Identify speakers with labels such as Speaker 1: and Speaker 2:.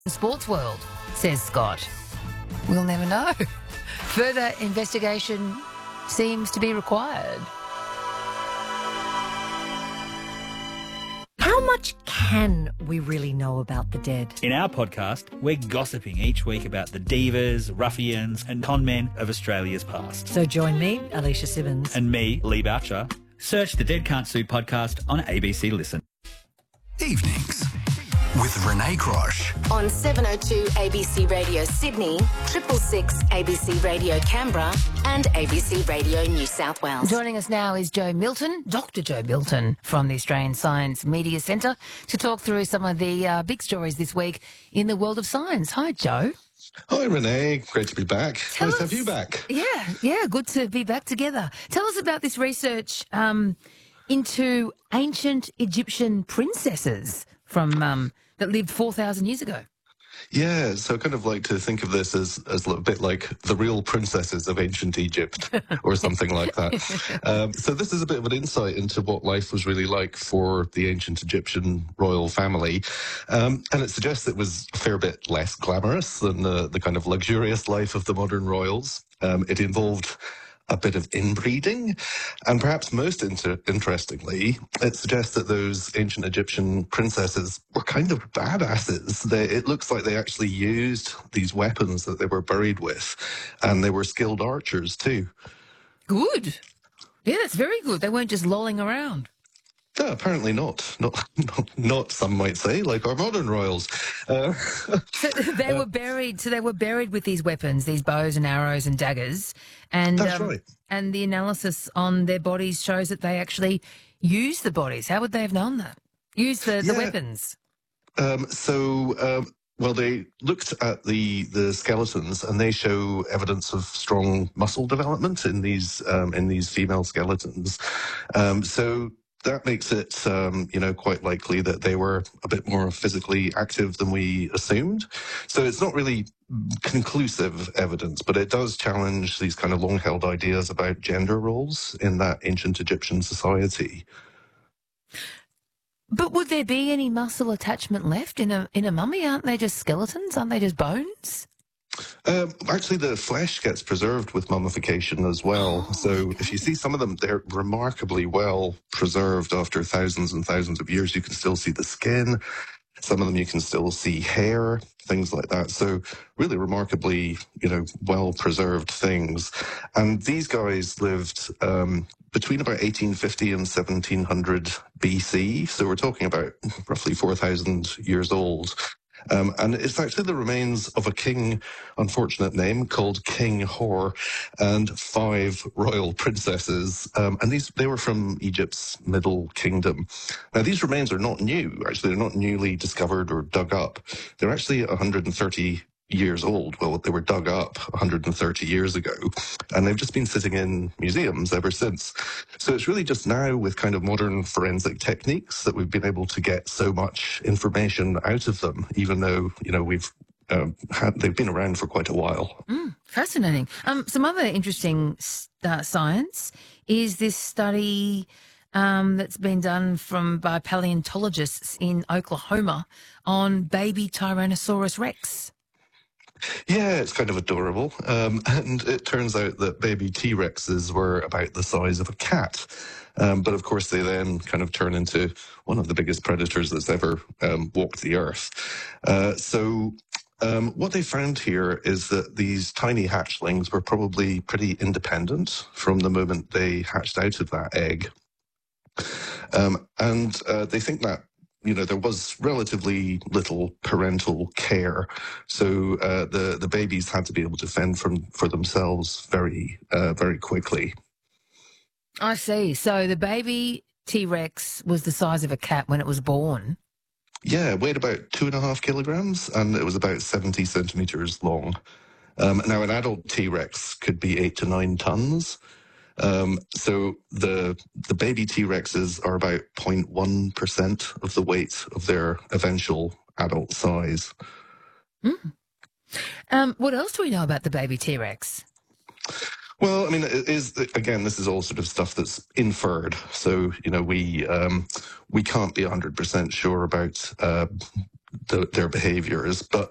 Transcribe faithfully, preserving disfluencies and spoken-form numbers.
Speaker 1: Sports world, says Scott. We'll never know. Further investigation seems to be required.
Speaker 2: How much can we really know about the dead?
Speaker 3: In our podcast, we're gossiping each week about the divas, ruffians and con men of Australia's past.
Speaker 2: So join me, Alicia Simmons.
Speaker 3: And me, Lee Boucher. Search the Dead Can't Sue podcast on A B C Listen.
Speaker 4: Evenings with Renee Crosh.
Speaker 5: On seven oh two A B C Radio Sydney, triple six A B C Radio Canberra and A B C Radio New South Wales.
Speaker 1: Joining us now is Joe Milton, Doctor Joe Milton from the Australian Science Media Centre to talk through some of the uh, big stories this week in the world of science. Hi, Joe.
Speaker 6: Hi, Renee. Great to be back.
Speaker 1: Tell
Speaker 6: nice
Speaker 1: us,
Speaker 6: to have you back.
Speaker 1: Yeah, yeah, good to be back together. Tell us about this research um, into ancient Egyptian princesses from um, that lived four thousand years ago.
Speaker 6: Yeah, so I kind of like to think of this as, as a bit like the real princesses of ancient Egypt or something like that. Um, so this is a bit of an insight into what life was really like for the ancient Egyptian royal family. Um, and it suggests it was a fair bit less glamorous than the, the kind of luxurious life of the modern royals. Um, it involved a bit of inbreeding, and perhaps most inter- interestingly, it suggests that those ancient Egyptian princesses were kind of badasses. They, it looks like they actually used these weapons that they were buried with, and they were skilled archers too.
Speaker 1: Good. Yeah, that's very good. They weren't just lolling around.
Speaker 6: No, apparently not. Not, not, not some might say, like our modern royals. Uh,
Speaker 1: so they were buried. So they were buried with these weapons, these bows and arrows and daggers, and
Speaker 6: that's
Speaker 1: um,
Speaker 6: right.
Speaker 1: And the analysis on their bodies shows that they actually used the bodies. How would they have known that? Used the, the
Speaker 6: yeah.
Speaker 1: weapons.
Speaker 6: Um, so. Um, Well, they looked at the, the skeletons, and they show evidence of strong muscle development in these um, in these female skeletons. Um, so that makes it, um, you know, quite likely that they were a bit more physically active than we assumed. So it's not really conclusive evidence, but it does challenge these kind of long-held ideas about gender roles in that ancient Egyptian society.
Speaker 1: But would there be any muscle attachment left in a in a mummy? Aren't they just skeletons? Aren't they just bones?
Speaker 6: Um, actually, the flesh gets preserved with mummification as well.
Speaker 1: Oh,
Speaker 6: so
Speaker 1: okay.
Speaker 6: if you see some of them, they're remarkably well preserved after thousands and thousands of years. You can still see the skin. Some of them you can still see hair, things like that. So really remarkably, you know, well-preserved things. And these guys lived um, between about eighteen fifty and seventeen hundred B C. So we're talking about roughly four thousand years old. Um, and it's actually the remains of a king, unfortunate name, called King Hor, and five royal princesses. Um, and these they were from Egypt's Middle Kingdom. Now, these remains are not new. Actually, they're not newly discovered or dug up. They're actually one hundred thirty years old. Well, they were dug up one hundred thirty years ago, and they've just been sitting in museums ever since. So it's really just now with kind of modern forensic techniques that we've been able to get so much information out of them, even though, you know, we've um, had, they've been around for quite a while.
Speaker 1: Mm, fascinating. Um, some other interesting uh, science is this study um, that's been done from by paleontologists in Oklahoma on baby Tyrannosaurus Rex.
Speaker 6: Yeah, it's kind of adorable. Um, and it turns out that baby T-Rexes were about the size of a cat. Um, but of course, they then kind of turn into one of the biggest predators that's ever um, walked the earth. Uh, so um, what they found here is that these tiny hatchlings were probably pretty independent from the moment they hatched out of that egg. Um, and uh, they think that you know, there was relatively little parental care. So uh, the, the babies had to be able to fend from, for themselves very, uh, very quickly.
Speaker 1: I see. So the baby T-Rex was the size of a cat when it was born.
Speaker 6: Yeah, it weighed about two and a half kilograms, and it was about seventy centimeters long. Um, now, an adult T-Rex could be eight to nine tons. Um, so the the baby T-Rexes are about zero point one percent of the weight of their eventual adult size.
Speaker 1: Mm. Um, what else do we know about the baby T-Rex?
Speaker 6: Well, I mean, it is again, this is all sort of stuff that's inferred. So, you know, we um, we can't be one hundred percent sure about uh, the, their behaviors, but